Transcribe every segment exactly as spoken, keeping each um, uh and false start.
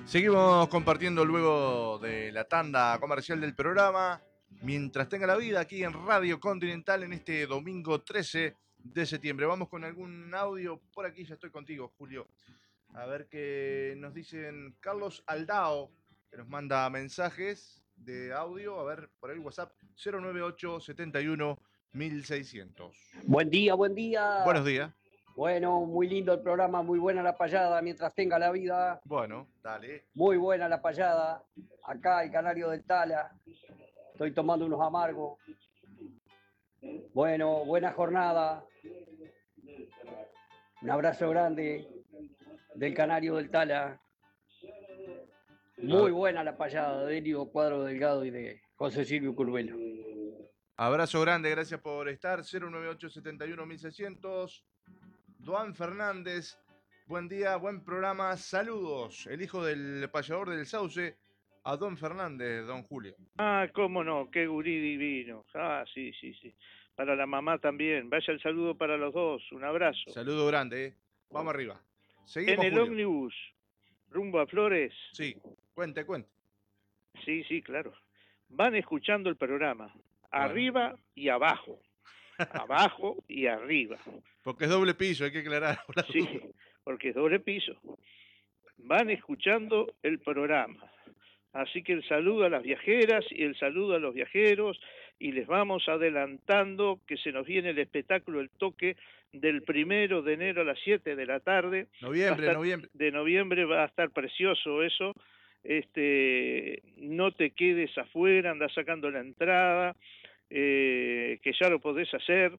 Seguimos compartiendo luego de la tanda comercial del programa, mientras tenga la vida, aquí en Radio Continental en este domingo trece de septiembre. Vamos con algún audio. Por aquí ya estoy contigo, Julio. A ver qué nos dicen. Carlos Aldao, que nos manda mensajes de audio. A ver, por el WhatsApp cero nueve ocho setenta y uno mil seiscientos. Buen día, buen día. Buenos días. Bueno, muy lindo el programa, muy buena la payada mientras tenga la vida. Bueno, dale. Muy buena la payada. Acá el Canario del Tala. Estoy tomando unos amargos. Bueno, buena jornada. Un abrazo grande del Canario del Tala. Muy buena la payada de Elio Cuadro Delgado y de José Silvio Curvelo. Abrazo grande, gracias por estar. cero nueve ocho setenta y uno mil seiscientos. Doan Fernández, buen día, buen programa, saludos. El hijo del payador del Sauce, a Don Fernández, Don Julio. Ah, cómo no, qué gurí divino. Ah, sí, sí, sí. Para la mamá también. Vaya el saludo para los dos, un abrazo. Saludo grande, ¿eh? Vamos arriba. Seguimos, en el Julio. ómnibus, rumbo a Flores. Sí, cuente, cuente. Sí, sí, claro. Van escuchando el programa, arriba bueno. y abajo. Abajo y arriba. Porque es doble piso, hay que aclarar. Sí, porque es doble piso. Van escuchando el programa. Así que el saludo a las viajeras y el saludo a los viajeros, y les vamos adelantando que se nos viene el espectáculo El Toque del primero de enero a las siete de la tarde. Noviembre, estar, noviembre. De noviembre va a estar precioso eso. Este, no te quedes afuera, anda sacando la entrada, eh, que ya lo podés hacer,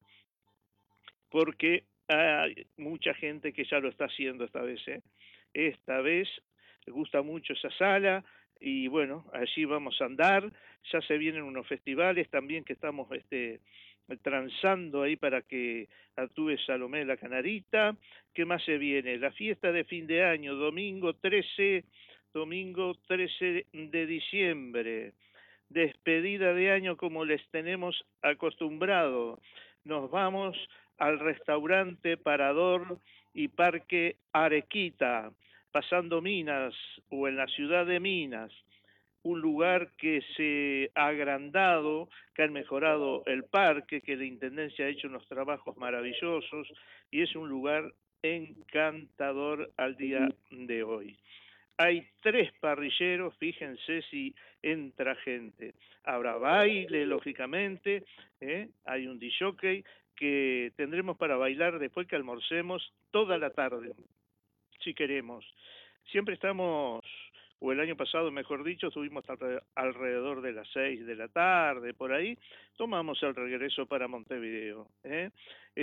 porque hay mucha gente que ya lo está haciendo esta vez. ¿eh? Esta vez gusta mucho esa sala. Y bueno, allí vamos a andar. Ya se vienen unos festivales también que estamos este, transando ahí para que actúe Salomé la Canarita. ¿Qué más se viene? La fiesta de fin de año, domingo trece, domingo trece de diciembre. Despedida de año como les tenemos acostumbrado. Nos vamos al restaurante Parador y Parque Arequita, pasando Minas o en la ciudad de Minas, un lugar que se ha agrandado, que han mejorado el parque, que la Intendencia ha hecho unos trabajos maravillosos y es un lugar encantador al día de hoy. Hay tres parrilleros, fíjense si entra gente. Habrá baile, lógicamente, ¿eh? Hay un disjockey que tendremos para bailar después que almorcemos toda la tarde, si queremos. Siempre estamos, o el año pasado, mejor dicho, estuvimos alrededor de las seis de la tarde, por ahí, tomamos el regreso para Montevideo. ¿eh?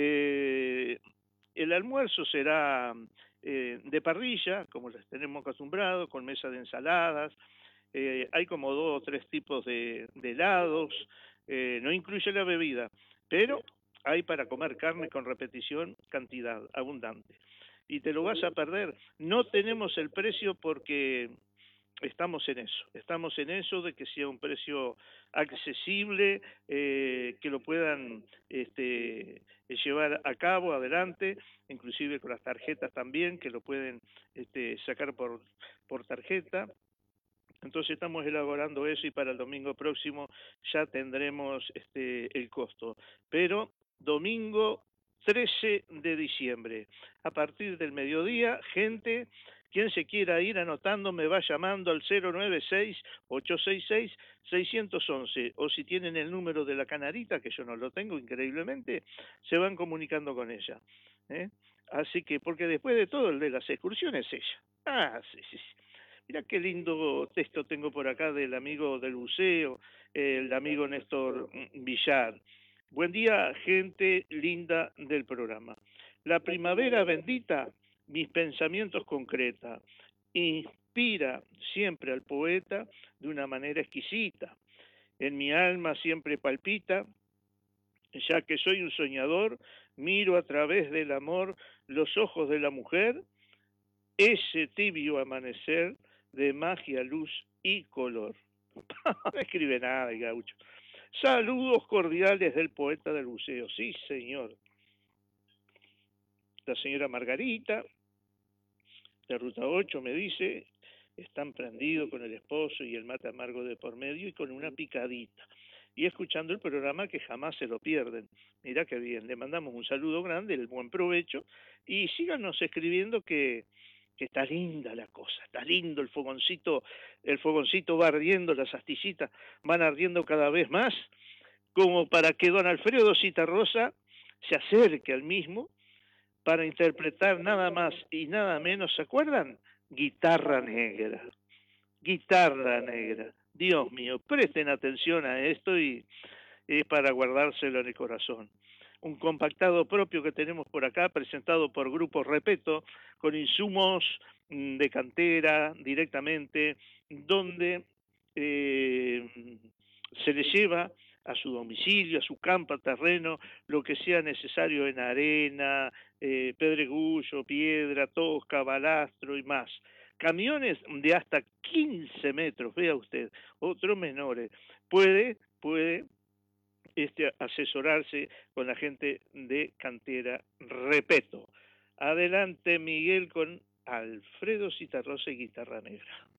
Eh, el almuerzo será eh, de parrilla, como les tenemos acostumbrado, con mesa de ensaladas. Eh, hay como dos o tres tipos de, de helados, eh, no incluye la bebida, pero hay para comer carne con repetición, cantidad abundante. Y te lo vas a perder. No tenemos el precio porque estamos en eso, estamos en eso de que sea un precio accesible, eh, que lo puedan este, llevar a cabo, adelante, inclusive con las tarjetas también, que lo pueden este, sacar por, por tarjeta. Entonces estamos elaborando eso y para el domingo próximo ya tendremos este, el costo. Pero domingo trece de diciembre, a partir del mediodía, gente, quien se quiera ir anotando me va llamando al cero nueve seis, ocho seis seis, seis uno uno o si tienen el número de la Canarita, que yo no lo tengo increíblemente, se van comunicando con ella. ¿eh? Así que, porque después de todo el de las excursiones es ella. Ah, sí, sí, sí. Mirá qué lindo texto tengo por acá del amigo del buceo, el amigo Néstor Villar. Buen día, gente linda del programa. La primavera bendita, mis pensamientos concreta, inspira siempre al poeta de una manera exquisita. En mi alma siempre palpita, ya que soy un soñador, miro a través del amor los ojos de la mujer, ese tibio amanecer de magia, luz y color. No escribe nada el gaucho. Saludos cordiales del poeta del buceo. Sí, señor. La señora Margarita, de Ruta ocho, me dice, están prendidos con el esposo y el mate amargo de por medio y con una picadita. Y escuchando el programa que jamás se lo pierden. Mirá qué bien, le mandamos un saludo grande, el buen provecho, y síganos escribiendo que, que está linda la cosa, está lindo el fogoncito, el fogoncito va ardiendo, las astillitas van ardiendo cada vez más, como para que don Alfredo Citarrosa se acerque al mismo para interpretar nada más y nada menos, ¿se acuerdan? Guitarra negra, guitarra negra. Dios mío, presten atención a esto y es para guardárselo en el corazón. Un compactado propio que tenemos por acá, presentado por Grupo Repeto, con insumos mm, de cantera directamente, donde eh, se le lleva a su domicilio, a su campo, a terreno, lo que sea necesario en arena, eh, pedregullo, piedra, tosca, balastro y más. Camiones de hasta quince metros, vea usted, otros menores. Puede, puede este, asesorarse con la gente de cantera Repeto. Adelante, Miguel, con Alfredo Citarrosa y Guitarra Negra.